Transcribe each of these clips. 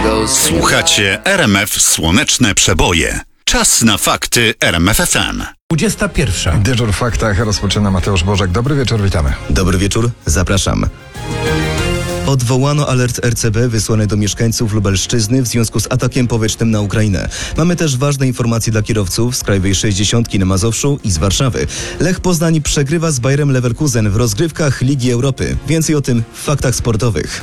Słuchacie RMF Słoneczne Przeboje. Czas na fakty RMF FM. 21. Dyżur w faktach rozpoczyna Mateusz Bożek. Dobry wieczór, witamy. Dobry wieczór, zapraszam. Odwołano alert RCB wysłany do mieszkańców Lubelszczyzny w związku z atakiem powietrznym na Ukrainę. Mamy też ważne informacje dla kierowców z Krajowej 60 na Mazowszu i z Warszawy. Lech Poznań przegrywa z Bayerem Leverkusen w rozgrywkach Ligi Europy. Więcej o tym w faktach sportowych.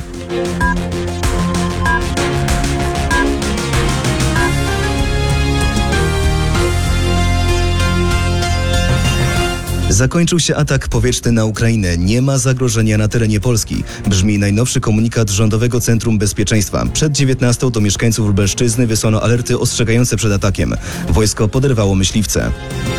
Zakończył się atak powietrzny na Ukrainę. Nie ma zagrożenia na terenie Polski. Brzmi najnowszy komunikat Rządowego Centrum Bezpieczeństwa. Przed 19 do mieszkańców Lubelszczyzny wysłano alerty ostrzegające przed atakiem. Wojsko poderwało myśliwce.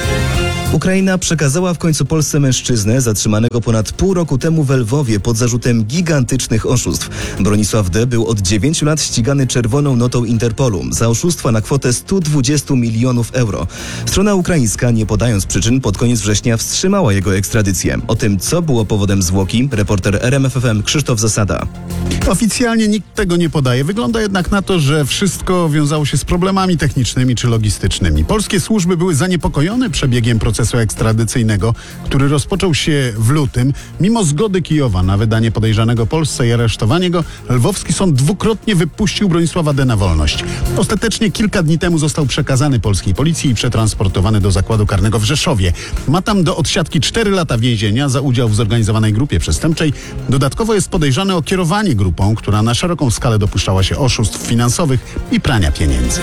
Ukraina przekazała w końcu Polsce mężczyznę zatrzymanego ponad pół roku temu w Lwowie pod zarzutem gigantycznych oszustw. Bronisław D. był od 9 lat ścigany czerwoną notą Interpolu za oszustwa na kwotę 120 milionów euro. Strona ukraińska, nie podając przyczyn, pod koniec września wstrzymała jego ekstradycję. O tym, co było powodem zwłoki, reporter RMF FM Krzysztof Zasada. Oficjalnie nikt tego nie podaje. Wygląda jednak na to, że wszystko wiązało się z problemami technicznymi czy logistycznymi. Polskie służby były zaniepokojone przebiegiem procesu ekstradycyjnego, który rozpoczął się w lutym. Mimo zgody Kijowa na wydanie podejrzanego Polsce i aresztowanie go, lwowski sąd dwukrotnie wypuścił Bronisława D. na wolność. Ostatecznie kilka dni temu został przekazany polskiej policji i przetransportowany do zakładu karnego w Rzeszowie. Ma tam do odsiadki 4 lata więzienia za udział w zorganizowanej grupie przestępczej. Dodatkowo jest podejrzany o kierowanie grupą, która na szeroką skalę dopuszczała się oszustw finansowych i prania pieniędzy.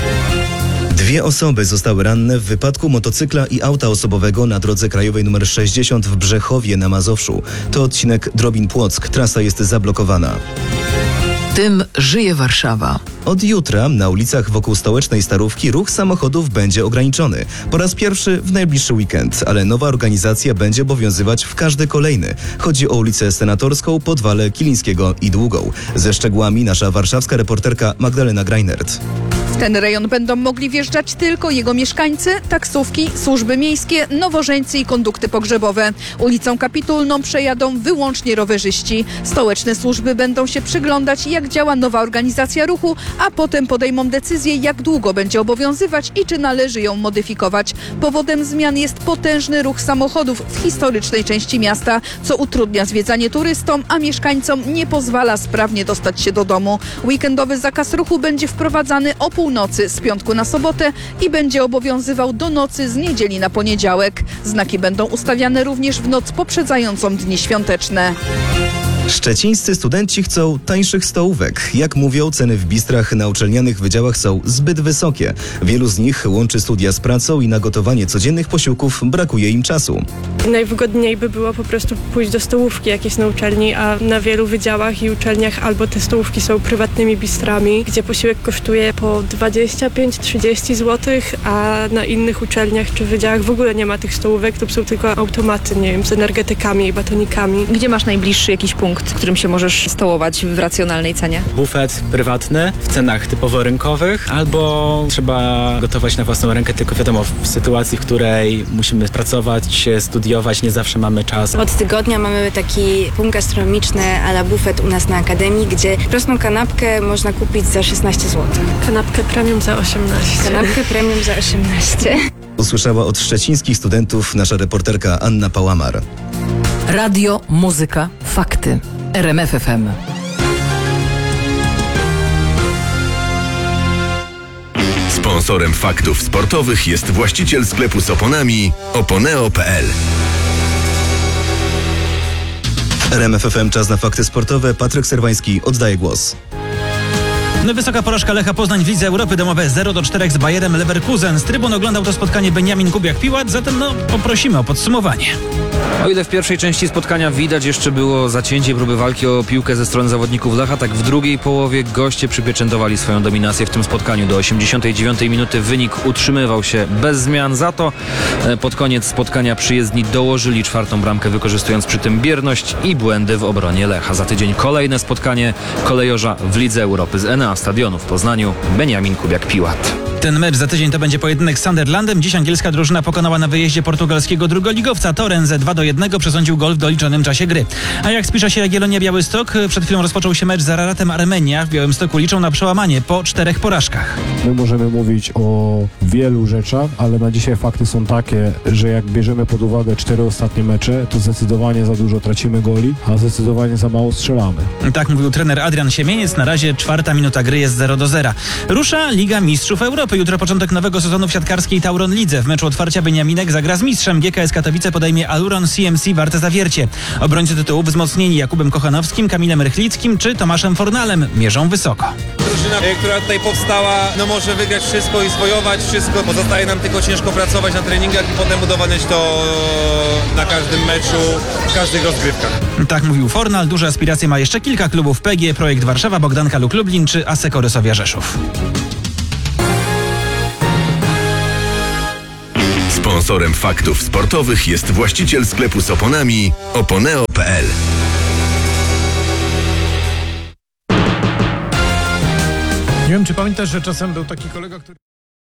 2 osoby zostały ranne w wypadku motocykla i auta osobowego na drodze krajowej nr 60 w Brzechowie na Mazowszu. To odcinek Drobin-Płock. Trasa jest zablokowana. Tym żyje Warszawa. Od jutra na ulicach wokół stołecznej Starówki ruch samochodów będzie ograniczony. Po raz pierwszy w najbliższy weekend, ale nowa organizacja będzie obowiązywać w każdy kolejny. Chodzi o ulicę Senatorską, Podwale, Kilińskiego i Długą. Ze szczegółami nasza warszawska reporterka Magdalena Greinert. W ten rejon będą mogli wjeżdżać tylko jego mieszkańcy, taksówki, służby miejskie, nowożeńcy i kondukty pogrzebowe. Ulicą Kapitulną przejadą wyłącznie rowerzyści. Stołeczne służby będą się przyglądać, jak działa nowa organizacja ruchu, a potem podejmą decyzję, jak długo będzie obowiązywać i czy należy ją modyfikować. Powodem zmian jest potężny ruch samochodów w historycznej części miasta, co utrudnia zwiedzanie turystom, a mieszkańcom nie pozwala sprawnie dostać się do domu. Weekendowy zakaz ruchu będzie wprowadzany o północy z piątku na sobotę i będzie obowiązywał do nocy z niedzieli na poniedziałek. Znaki będą ustawiane również w noc poprzedzającą dni świąteczne. Szczecińscy studenci chcą tańszych stołówek. Jak mówią, ceny w bistrach na uczelnianych wydziałach są zbyt wysokie. Wielu z nich łączy studia z pracą i na gotowanie codziennych posiłków brakuje im czasu. Najwygodniej by było po prostu pójść do stołówki jakiejś na uczelni, a na wielu wydziałach i uczelniach albo te stołówki są prywatnymi bistrami, gdzie posiłek kosztuje po 25-30 zł, a na innych uczelniach czy wydziałach w ogóle nie ma tych stołówek, to są tylko automaty, nie wiem, z energetykami i batonikami. Gdzie masz najbliższy jakiś punkt, w którym się możesz stołować w racjonalnej cenie? Bufet prywatny w cenach typowo rynkowych, albo trzeba gotować na własną rękę, tylko wiadomo, w sytuacji, w której musimy pracować, studiować, nie zawsze mamy czas. Od tygodnia mamy taki punkt gastronomiczny à la bufet u nas na Akademii, gdzie prostą kanapkę można kupić za 16 zł. Kanapkę premium za 18. Kanapkę premium za 18. Usłyszała od szczecińskich studentów nasza reporterka Anna Pałamar. Radio, muzyka, fakty. RMF FM. Sponsorem faktów sportowych jest właściciel sklepu z oponami oponeo.pl. RMF FM, czas na fakty sportowe. Patryk Serwański oddaje głos. Wysoka porażka Lecha Poznań w Lidze Europy, domowe 0-4 z Bayerem Leverkusen. Z trybun oglądał to spotkanie Beniamin Kubiak-Piłat, zatem poprosimy o podsumowanie. O ile w pierwszej części spotkania widać jeszcze było zacięcie i próby walki o piłkę ze strony zawodników Lecha, tak w drugiej połowie goście przypieczętowali swoją dominację w tym spotkaniu. Do 89 minuty wynik utrzymywał się bez zmian, za to pod koniec spotkania przyjezdni dołożyli 4. bramkę, wykorzystując przy tym bierność i błędy w obronie Lecha. Za tydzień kolejne spotkanie kolejorza w Lidze Europy z Enea Stadionu w Poznaniu. Beniamin Kubiak-Piłat. Ten mecz za tydzień to będzie pojedynek z Sunderlandem. Dziś angielska drużyna pokonała na wyjeździe portugalskiego drugoligowca Torrens 2-1 przesądził gol w doliczonym czasie gry. A jak spisze się Jagiellonia Białystok? Przed chwilą rozpoczął się mecz z Araratem Armenia. W Białymstoku liczą na przełamanie po 4 porażkach. My możemy mówić o wielu rzeczach, ale na dzisiaj fakty są takie, że jak bierzemy pod uwagę 4 ostatnie mecze, to zdecydowanie za dużo tracimy goli, a zdecydowanie za mało strzelamy. Tak mówił trener Adrian Siemieniec. Na razie 4. minuta gry jest 0-0. Rusza Liga Mistrzów Europy. Jutro początek nowego sezonu w siatkarskiej Tauron Lidze. W meczu otwarcia Beniaminek zagra z mistrzem. GKS Katowice podejmie Aluron CMC Warte Zawiercie. Obrońcy tytułu wzmocnieni Jakubem Kochanowskim, Kamilem Rychlickim czy Tomaszem Fornalem mierzą wysoko. Drużyna, która tutaj powstała, może wygrać wszystko i zwojować wszystko. Pozostaje nam tylko ciężko pracować na treningach i potem udowadniać to na każdym meczu, w każdych rozgrywkach. Tak mówił Fornal. Duże aspiracje ma jeszcze kilka klubów: PG, Projekt Warszawa, Bogdanka Luk Lublin czy ASEKO Rysowia Rzeszów. Sponsorem faktów sportowych jest właściciel sklepu z oponami oponeo.pl. Nie wiem, czy pamiętasz, że czasem był taki kolega, który...